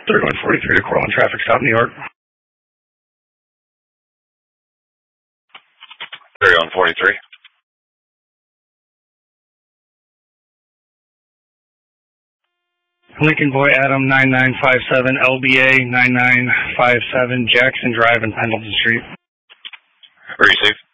3143 to Coral traffic stop, New York. 3143. Lincoln Boy Adam 9957 LBA 9957 Jackson Drive and Pendleton Street. Receive.